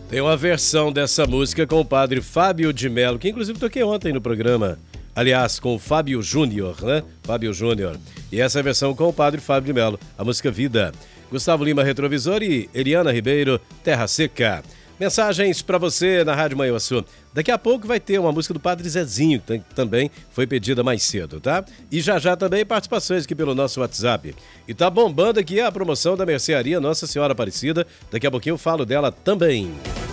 Tem uma versão dessa música com o padre Fábio de Mello, que inclusive toquei ontem no programa. Aliás, com o Fábio Júnior, né? Fábio Júnior. E essa versão com o padre Fábio de Mello, a música Vida. Gustavo Lima, Retrovisor, e Eliana Ribeiro, Terra Seca. Mensagens para você na Rádio Manhuaçu. Daqui a pouco vai ter uma música do Padre Zezinho, que também foi pedida mais cedo, tá? E já também participações aqui pelo nosso WhatsApp. E tá bombando aqui a promoção da mercearia Nossa Senhora Aparecida. Daqui a pouquinho eu falo dela também.